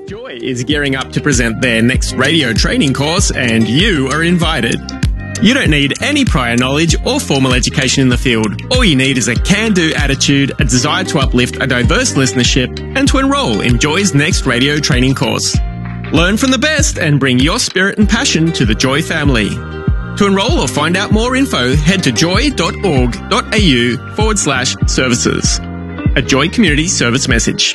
Joy is gearing up to present their next radio training course, and you are invited. You don't need any prior knowledge or formal education in the field. All you need is a can-do attitude, a desire to uplift a diverse listenership, and to enrol in Joy's next radio training course. Learn from the best and bring your spirit and passion to the Joy family. To enrol or find out more info, head to joy.org.au/services. A Joy Community Service message.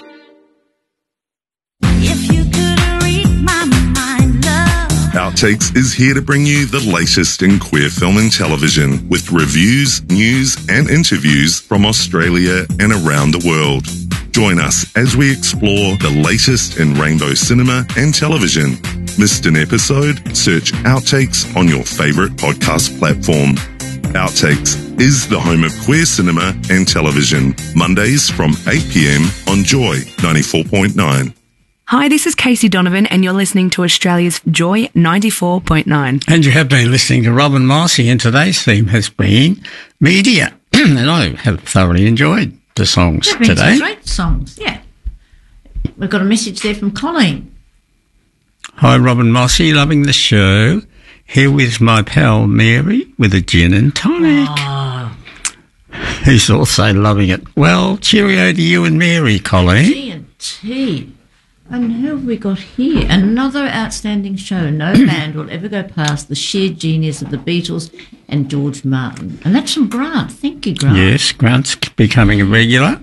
Outtakes is here to bring you the latest in queer film and television with reviews, news and interviews from Australia and around the world. Join us as we explore the latest in rainbow cinema and television. Missed an episode? Search Outtakes on your favourite podcast platform. Outtakes is the home of queer cinema and television. Mondays from 8 p.m. on Joy 94.9. Hi, this is Casey Donovan, and you're listening to Australia's Joy 94.9. And you have been listening to Robin Marcy, and today's theme has been media. And I have thoroughly enjoyed the songs They've been today. Some great songs, yeah. We've got a message there from Colleen. Hi, Robin Marcy, loving the show. Here with my pal Mary with a gin and tonic. Oh, Who's also loving it. Well, cheerio to you and Mary, Colleen. G&T. And who have we got here? Another outstanding show. No band will ever go past the sheer genius of the Beatles and George Martin. And that's from Grant. Thank you, Grant. Yes, Grant's becoming a regular.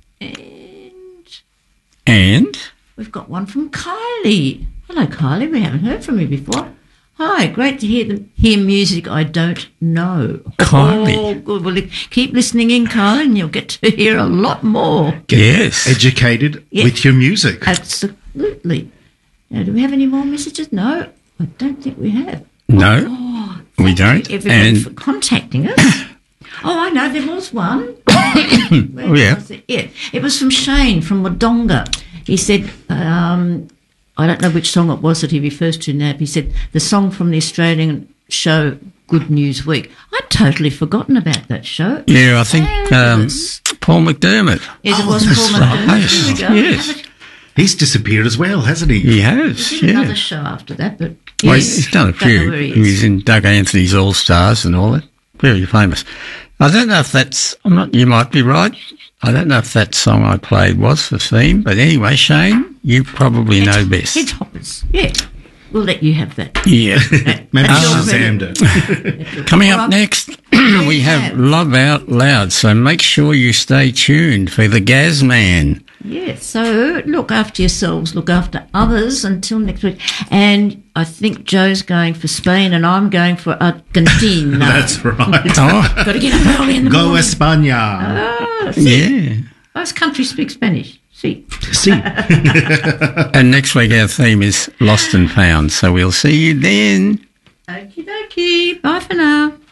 And We've got one from Kylie. Hello, Kylie. We haven't heard from you before. Hi, great to hear music I don't know. Kylie. Oh, good. Well, keep listening in, Kylie, and you'll get to hear a lot more. yes. Educated with your music. Absolutely. Now, do we have any more messages? No, I don't think we have. No, Oh, we don't. everybody And for contacting us. Oh, I know, there was one. oh, yeah. Was it? Yeah, it was from Shane from Wodonga. He said, I don't know which song it was that he refers to now. He said, the song from the Australian show Good News Week. I'd totally forgotten about that show. Yeah, I think Paul McDermott. Yes, it was that's Paul McDermott. right. There we go. Yes. He's disappeared as well, hasn't he? He has, He did yeah. another show after that, but Well, yes, he's done a don't know few. where he He is. was in Doug Anthony's All Stars and all that. Very famous. I don't know if that's, you might be right. I don't know if that song I played was the theme, but anyway, Shane, you probably know best. Hedgehoppers, yeah. We'll let you have that. Yeah. Maybe That's your Shazammed credit. it. Coming up next, we have Love Out Loud, so make sure you stay tuned for the Gaz Man. Yeah, so look after yourselves, look after others until next week. And I think Joe's going for Spain and I'm going for Argentina. That's right. Oh, Got to get up early in the Go morning. España. Ah, see, yeah. most countries speak Spanish. See. See. And next week our theme is Lost and Found, so we'll see you then. Okie dokie. Bye for now.